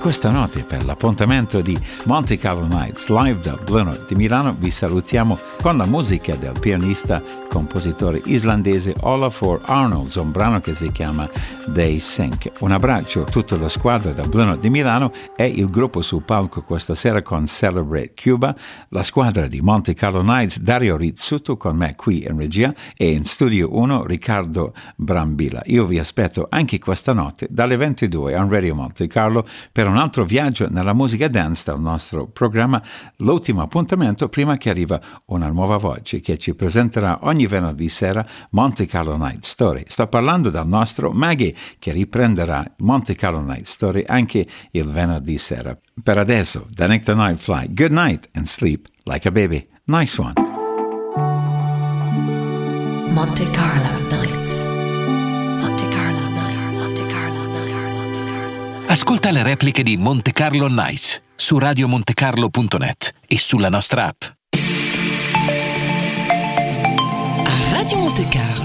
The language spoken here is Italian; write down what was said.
questa notte per l'appuntamento di Monte Carlo Nights live dal Blue Note di Milano vi salutiamo con la musica del pianista compositore islandese Olafur Arnalds, un brano che si chiama They Sink. Un abbraccio a tutta la squadra del Blue Note di Milano e il gruppo sul palco questa sera con Celebrate Cuba, la squadra di Monte Carlo Nights, Dario Rizzuto con me qui in regia e in studio 1 Riccardo Brambilla. Io vi aspetto anche questa notte dalle 22 on Radio Monte Carlo per un altro viaggio nella musica dance del nostro programma, l'ultimo appuntamento prima che arriva una nuova voce che ci presenterà ogni venerdì sera Monte Carlo Night Story. Sto parlando del nostro Maggie che riprenderà Monte Carlo Night Story anche il venerdì sera. Per adesso, da Nick the Night Fly, good night and sleep like a baby. Nice one. Monte Carlo Nights. Monte Carlo Nights. Monte Carlo Nights. Ascolta le repliche di Monte Carlo Nights su radiomontecarlo.net e sulla nostra app. Radio Monte Carlo